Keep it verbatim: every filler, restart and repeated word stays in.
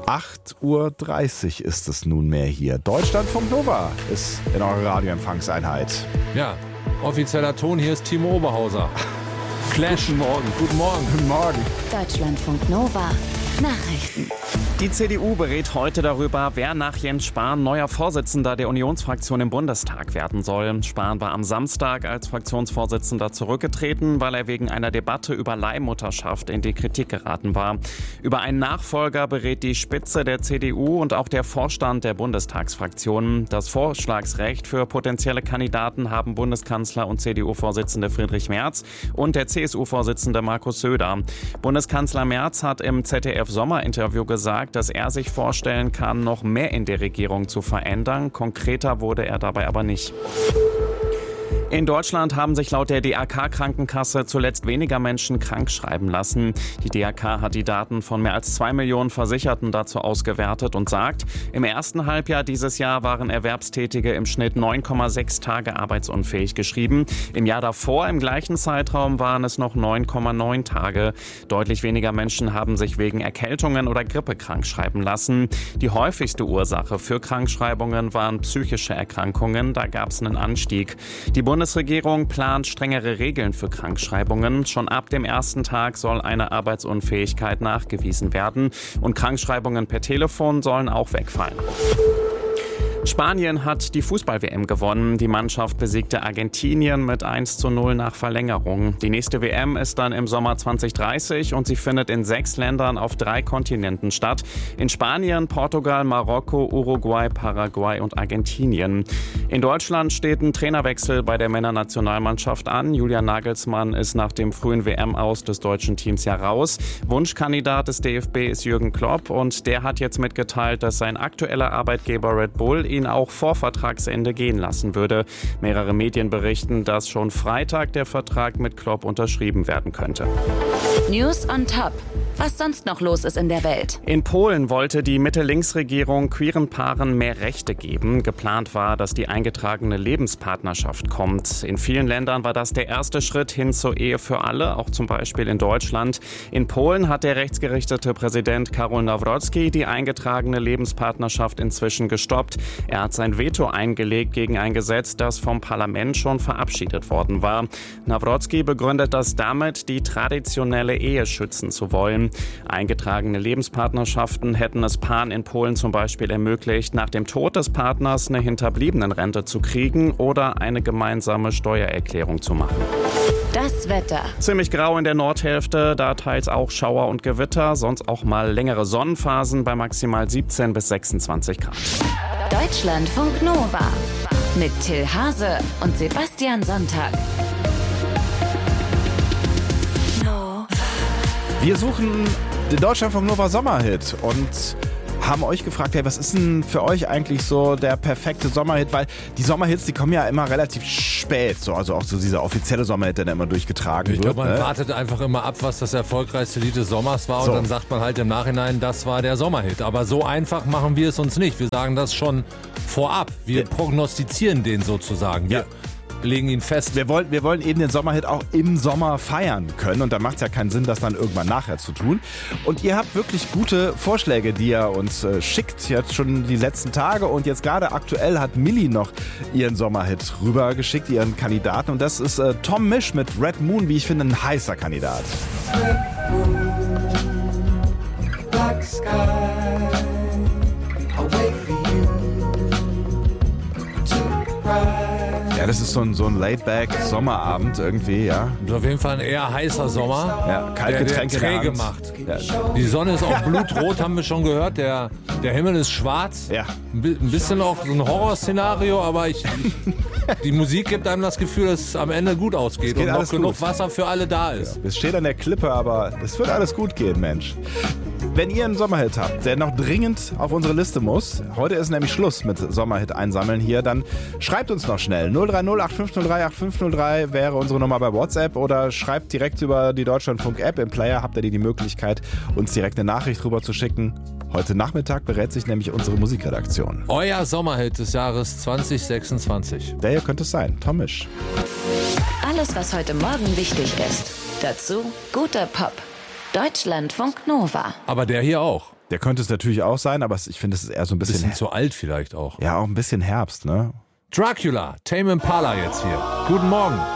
acht Uhr dreißig ist es nunmehr hier. Deutschlandfunk Nova ist in eurer Radioempfangseinheit. Ja, offizieller Ton, hier ist Timo Oberhauser. Clash. Guten Morgen. Guten Morgen. Guten Morgen. Deutschlandfunk Nova. Nachrichten. Die C D U berät heute darüber, wer nach Jens Spahn neuer Vorsitzender der Unionsfraktion im Bundestag werden soll. Spahn war am Samstag als Fraktionsvorsitzender zurückgetreten, weil er wegen einer Debatte über Leihmutterschaft in die Kritik geraten war. Über einen Nachfolger berät die Spitze der C D U und auch der Vorstand der Bundestagsfraktionen. Das Vorschlagsrecht für potenzielle Kandidaten haben Bundeskanzler und C D U-Vorsitzende Friedrich Merz und der C S U-Vorsitzende Markus Söder. Bundeskanzler Merz hat im Z D F-Sommerinterview gesagt, dass er sich vorstellen kann, noch mehr in der Regierung zu verändern. Konkreter wurde er dabei aber nicht. In Deutschland haben sich laut der D A K-Krankenkasse zuletzt weniger Menschen krankschreiben lassen. Die D A K hat die Daten von mehr als zwei Millionen Versicherten dazu ausgewertet und sagt, im ersten Halbjahr dieses Jahr waren Erwerbstätige im Schnitt neun Komma sechs Tage arbeitsunfähig geschrieben. Im Jahr davor, im gleichen Zeitraum, waren es noch neun Komma neun Tage. Deutlich weniger Menschen haben sich wegen Erkältungen oder Grippe krankschreiben lassen. Die häufigste Ursache für Krankschreibungen waren psychische Erkrankungen. Da gab es einen Anstieg. Die Bundes Die Bundesregierung plant strengere Regeln für Krankschreibungen. Schon ab dem ersten Tag soll eine Arbeitsunfähigkeit nachgewiesen werden. Und Krankschreibungen per Telefon sollen auch wegfallen. Spanien hat die Fußball-W M gewonnen. Die Mannschaft besiegte Argentinien mit eins zu null nach Verlängerung. Die nächste W M ist dann im Sommer zwanzig dreißig und sie findet in sechs Ländern auf drei Kontinenten statt. In Spanien, Portugal, Marokko, Uruguay, Paraguay und Argentinien. In Deutschland steht ein Trainerwechsel bei der Männernationalmannschaft an. Julian Nagelsmann ist nach dem frühen W M-Aus des deutschen Teams ja raus. Wunschkandidat des D F B ist Jürgen Klopp und der hat jetzt mitgeteilt, dass sein aktueller Arbeitgeber Red Bull ihn auch vor Vertragsende gehen lassen würde. Mehrere Medien berichten, dass schon Freitag der Vertrag mit Klopp unterschrieben werden könnte. News on top. Was sonst noch los ist in der Welt. In Polen wollte die Mitte-Links-Regierung queeren Paaren mehr Rechte geben. Geplant war, dass die eingetragene Lebenspartnerschaft kommt. In vielen Ländern war das der erste Schritt hin zur Ehe für alle, auch zum Beispiel in Deutschland. In Polen hat der rechtsgerichtete Präsident Karol Nawrocki die eingetragene Lebenspartnerschaft inzwischen gestoppt. Er hat sein Veto eingelegt gegen ein Gesetz, das vom Parlament schon verabschiedet worden war. Nawrocki begründet das damit, die traditionelle Ehe schützen zu wollen. Eingetragene Lebenspartnerschaften hätten es Paaren in Polen zum Beispiel ermöglicht, nach dem Tod des Partners eine Hinterbliebenenrente zu kriegen oder eine gemeinsame Steuererklärung zu machen. Das Wetter. Ziemlich grau in der Nordhälfte, da teils auch Schauer und Gewitter, sonst auch mal längere Sonnenphasen bei maximal siebzehn bis sechsundzwanzig Grad. Deutschlandfunk Nova mit Till Hase und Sebastian Sonntag. Wir suchen den Deutschlandfunk Nova Sommerhit und haben euch gefragt, hey, was ist denn für euch eigentlich so der perfekte Sommerhit? Weil die Sommerhits, die kommen ja immer relativ spät, so, also auch so dieser offizielle Sommerhit, der dann immer durchgetragen ich wird. Ich glaube, man ne? wartet einfach immer ab, was das erfolgreichste Lied des Sommers war, so. Und dann sagt man halt im Nachhinein, das war der Sommerhit. Aber so einfach machen wir es uns nicht. Wir sagen das schon vorab. Wir ja. prognostizieren den sozusagen. Wir ja. legen ihn fest. Wir wollen, wir wollen eben den Sommerhit auch im Sommer feiern können und dann macht es ja keinen Sinn, das dann irgendwann nachher zu tun. Und ihr habt wirklich gute Vorschläge, die ihr uns äh, schickt, jetzt schon die letzten Tage und jetzt gerade aktuell hat Milli noch ihren Sommerhit rübergeschickt, ihren Kandidaten und das ist äh, Tom Misch mit Red Moon, wie ich finde, ein heißer Kandidat. Red Moon, black sky, I'll wait for you to cry. Ja, das ist so ein, so ein Laid-Back-Sommerabend irgendwie, ja. Und auf jeden Fall ein eher heißer Sommer, ja, kalt der, der Getränke träge macht. Ja. Die Sonne ist auch blutrot, haben wir schon gehört. Der, der Himmel ist schwarz. Ja. Ein bisschen auch so ein Horrorszenario, aber ich, die Musik gibt einem das Gefühl, dass es am Ende gut ausgeht und noch genug gut. Wasser für alle da ist. Ja, es steht an der Klippe, aber es wird alles gut gehen, Mensch. Wenn ihr einen Sommerhit habt, der noch dringend auf unsere Liste muss, heute ist nämlich Schluss mit Sommerhit einsammeln hier, dann schreibt uns noch schnell. null drei null acht fünf null drei acht fünf null drei wäre unsere Nummer bei WhatsApp oder schreibt direkt über die Deutschlandfunk-App. Im Player habt ihr die Möglichkeit, uns direkt eine Nachricht rüber zu schicken. Heute Nachmittag berät sich nämlich unsere Musikredaktion. Euer Sommerhit des Jahres zwanzig sechsundzwanzig. Der hier könnte es sein. Tom Misch. Alles, was heute Morgen wichtig ist. Dazu guter Pop. Deutschlandfunk Nova. Aber der hier auch. Der könnte es natürlich auch sein, aber ich finde, es ist eher so ein bisschen... Bisschen zu alt vielleicht auch. Ja, auch ein bisschen Herbst, ne? Dracula, Tame Impala jetzt hier. Guten Morgen.